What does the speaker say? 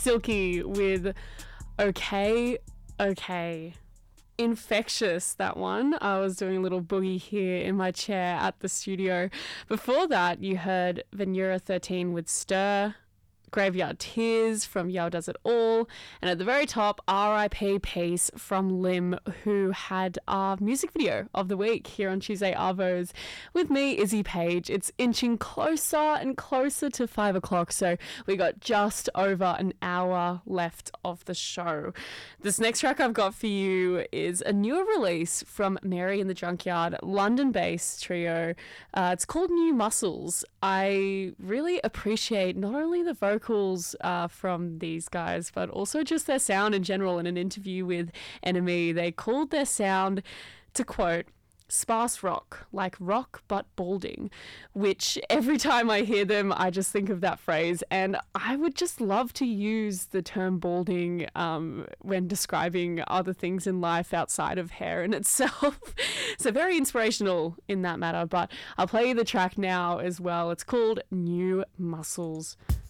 Silky with Okay, Okay. Infectious, that one. I was doing a little boogie here in my chair at the studio. Before that, you heard Venura 13 with Stir, Graveyard Tears from Yao Does It All, and at the very top, R.I.P. Peace from Lim, who had our music video of the week here on Tuesday Arvos with me, Izzy Page. It's inching closer and closer to 5 o'clock, so we got just over an hour left of the show. This next track I've got for you is a newer release from Mary in the Junkyard, London-based trio. It's called New Muscles. I really appreciate not only the vocals from these guys, but also just their sound in general. In an interview with Enemy, they called their sound, to quote, sparse rock, like rock but balding, which every time I hear them, I just think of that phrase. And I would just love to use the term balding when describing other things in life outside of hair in itself. So very inspirational in that matter, but I'll play you the track now as well. It's called New Muscles.